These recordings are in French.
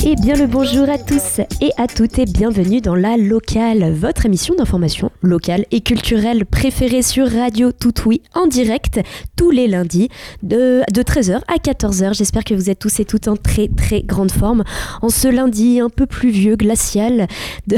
Et bien le bonjour à tous et à toutes et bienvenue dans La Locale, votre émission d'information locale et culturelle préférée sur Radio Toutoui en direct tous les lundis de 13h à 14h. J'espère que vous êtes tous et toutes en très très grande forme en ce lundi un peu pluvieux, glacial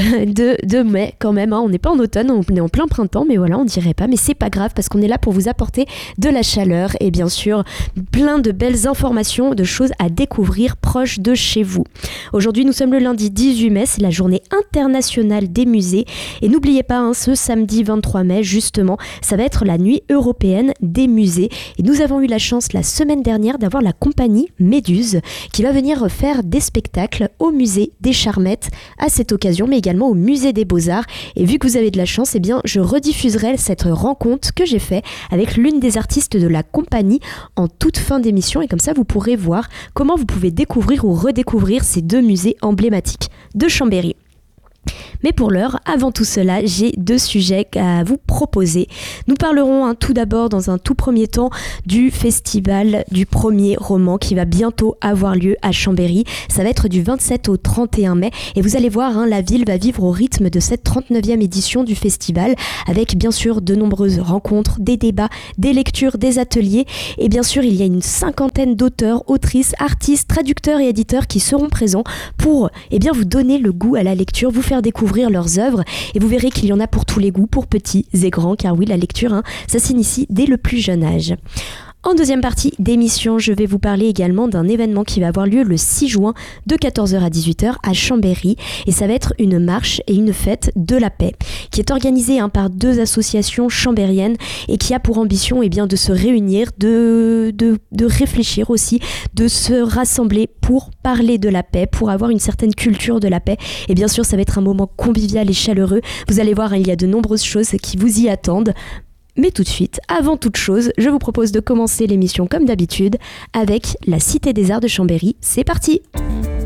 de mai quand même. On n'est pas en automne, on est en plein printemps, mais voilà, on dirait pas. Mais c'est pas grave parce qu'on est là pour vous apporter de la chaleur et bien sûr plein de belles informations, de choses à découvrir proches de chez vous. Aujourd'hui, nous sommes le lundi 18 mai, c'est la journée internationale des musées. Et n'oubliez pas, ce samedi 23 mai, justement, ça va être la nuit européenne des musées. Et nous avons eu la chance la semaine dernière d'avoir la compagnie Méduse qui va venir faire des spectacles au musée des Charmettes à cette occasion, mais également au musée des Beaux-Arts. Et vu que vous avez de la chance, je rediffuserai cette rencontre que j'ai faite avec l'une des artistes de la compagnie en toute fin d'émission. Et comme ça, vous pourrez voir comment vous pouvez découvrir ou redécouvrir ces deux musées emblématiques de Chambéry. Mais pour l'heure, avant tout cela, j'ai deux sujets à vous proposer. Nous parlerons tout d'abord, dans un tout premier temps, du festival du premier roman qui va bientôt avoir lieu à Chambéry. Ça va être du 27 au 31 mai et vous allez voir, la ville va vivre au rythme de cette 39e édition du festival avec bien sûr de nombreuses rencontres, des débats, des lectures, des ateliers et bien sûr il y a une 50aine d'auteurs, autrices, artistes, traducteurs et éditeurs qui seront présents pour vous donner le goût à la lecture, vous faire découvrir leurs œuvres et vous verrez qu'il y en a pour tous les goûts, pour petits et grands, car oui, la lecture, ça s'initie dès le plus jeune âge. En deuxième partie d'émission, je vais vous parler également d'un événement qui va avoir lieu le 6 juin de 14h à 18h à Chambéry et ça va être une marche et une fête de la paix qui est organisée par deux associations chambériennes et qui a pour ambition de se réunir, de réfléchir aussi, de se rassembler pour parler de la paix, pour avoir une certaine culture de la paix et bien sûr ça va être un moment convivial et chaleureux. Vous allez voir, il y a de nombreuses choses qui vous y attendent. Mais tout de suite, avant toute chose, je vous propose de commencer l'émission comme d'habitude avec la Cité des Arts de Chambéry. C'est parti!